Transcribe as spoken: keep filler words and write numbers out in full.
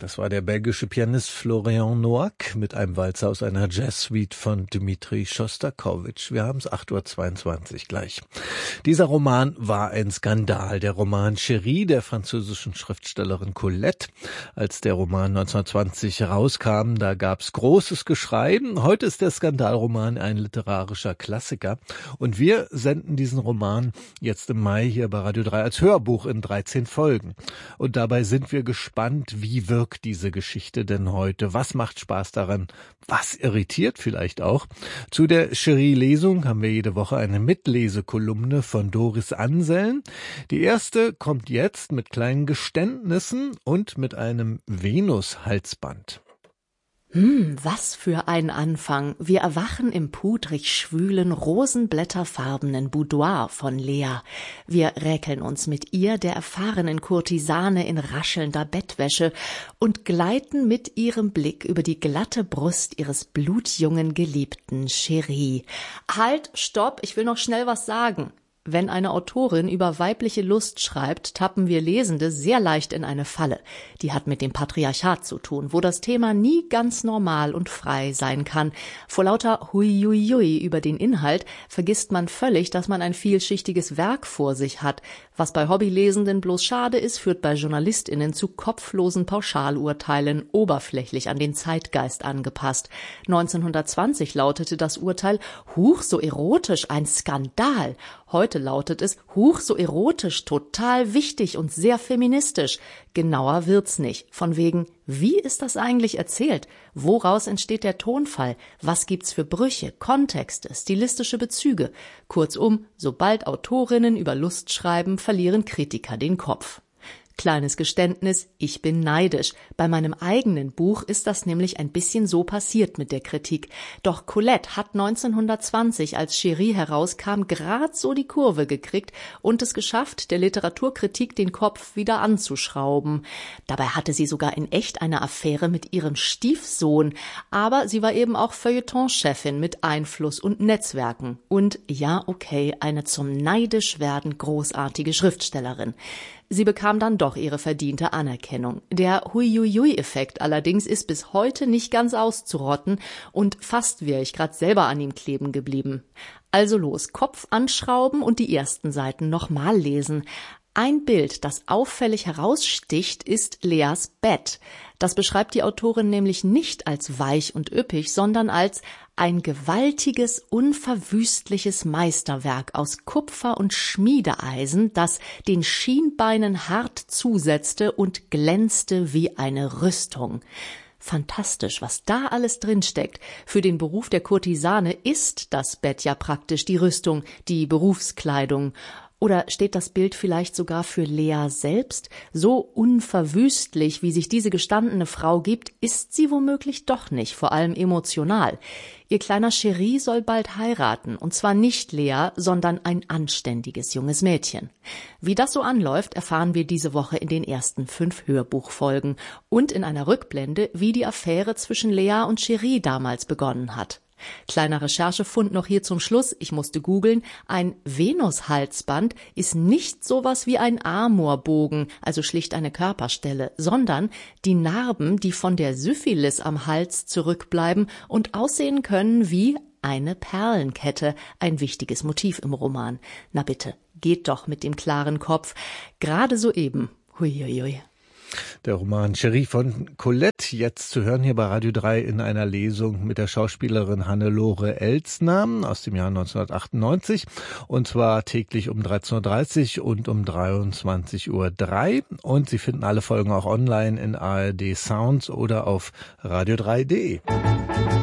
Das war der belgische Pianist Florian Noack mit einem Walzer aus einer Jazz-Suite von Dmitri Schostakowitsch. Wir haben es acht Uhr zweiundzwanzig gleich. Dieser Roman war ein Skandal. Der Roman Chérie der französischen Schriftstellerin Colette. Als der Roman neunzehnhundertzwanzig herauskam, da gab's großes Geschrei. Heute ist der Skandalroman ein literarischer Klassiker. Und wir senden diesen Roman jetzt im Mai hier bei Radio drei als Hörbuch in dreizehn Folgen. Und dabei sind wir gespannt, wie wirkt diese Geschichte denn heute? Was macht Spaß daran? Was irritiert vielleicht auch? Zu der Chérie-Lesung haben wir jede Woche eine Mitlesekolumne von Doris Anselm. Die erste kommt jetzt mit kleinen Geständnissen und mit einem Venus-Halsband. Hm, was für ein Anfang. Wir erwachen im pudrig-schwülen, rosenblätterfarbenen Boudoir von Lea. Wir räkeln uns mit ihr, der erfahrenen Kurtisane, in raschelnder Bettwäsche und gleiten mit ihrem Blick über die glatte Brust ihres blutjungen Geliebten Chérie. Halt, stopp, ich will noch schnell was sagen. Wenn eine Autorin über weibliche Lust schreibt, tappen wir Lesende sehr leicht in eine Falle. Die hat mit dem Patriarchat zu tun, wo das Thema nie ganz normal und frei sein kann. Vor lauter Huiuiui über den Inhalt vergisst man völlig, dass man ein vielschichtiges Werk vor sich hat. Was bei Hobbylesenden bloß schade ist, führt bei JournalistInnen zu kopflosen Pauschalurteilen, oberflächlich an den Zeitgeist angepasst. neunzehnhundertzwanzig lautete das Urteil: Huch, so erotisch, ein Skandal. Heute lautet es: Huch, so erotisch, total wichtig und sehr feministisch. Genauer wird's nicht. Von wegen, wie ist das eigentlich erzählt? Woraus entsteht der Tonfall? Was gibt's für Brüche, Kontexte, stilistische Bezüge? Kurzum, sobald Autorinnen über Lust schreiben, verlieren Kritiker den Kopf. Kleines Geständnis, ich bin neidisch. Bei meinem eigenen Buch ist das nämlich ein bisschen so passiert mit der Kritik. Doch Colette hat neunzehnhundertzwanzig, als Chérie herauskam, grad so die Kurve gekriegt und es geschafft, der Literaturkritik den Kopf wieder anzuschrauben. Dabei hatte sie sogar in echt eine Affäre mit ihrem Stiefsohn. Aber sie war eben auch Feuilleton-Chefin mit Einfluss und Netzwerken. Und ja, okay, eine zum Neidischwerden großartige Schriftstellerin. Sie bekam dann doch ihre verdiente Anerkennung. Der Huiuiui-Effekt allerdings ist bis heute nicht ganz auszurotten und fast wäre ich gerade selber an ihm kleben geblieben. Also los, Kopf anschrauben und die ersten Seiten nochmal lesen. Ein Bild, das auffällig heraussticht, ist Leas Bett. Das beschreibt die Autorin nämlich nicht als weich und üppig, sondern als ein gewaltiges, unverwüstliches Meisterwerk aus Kupfer und Schmiedeeisen, das den Schienbeinen hart zusetzte und glänzte wie eine Rüstung. Fantastisch, was da alles drinsteckt. Für den Beruf der Kurtisane ist das Bett ja praktisch die Rüstung, die Berufskleidung. Oder steht das Bild vielleicht sogar für Lea selbst? So unverwüstlich, wie sich diese gestandene Frau gibt, ist sie womöglich doch nicht, vor allem emotional. Ihr kleiner Chérie soll bald heiraten, und zwar nicht Lea, sondern ein anständiges junges Mädchen. Wie das so anläuft, erfahren wir diese Woche in den ersten fünf Hörbuchfolgen und in einer Rückblende, wie die Affäre zwischen Lea und Chérie damals begonnen hat. Kleiner Recherchefund noch hier zum Schluss, ich musste googeln, ein Venus-Halsband ist nicht sowas wie ein Amorbogen, also schlicht eine Körperstelle, sondern die Narben, die von der Syphilis am Hals zurückbleiben und aussehen können wie eine Perlenkette, ein wichtiges Motiv im Roman. Na bitte, geht doch mit dem klaren Kopf, gerade soeben. Huiuiui. Der Roman Chérie von Colette, jetzt zu hören hier bei Radio drei in einer Lesung mit der Schauspielerin Hannelore Elsner aus dem Jahr neunzehnhundertachtundneunzig, und zwar täglich um dreizehn Uhr dreißig und um dreiundzwanzig Uhr drei, und Sie finden alle Folgen auch online in A R D Sounds oder auf radio drei punkt de.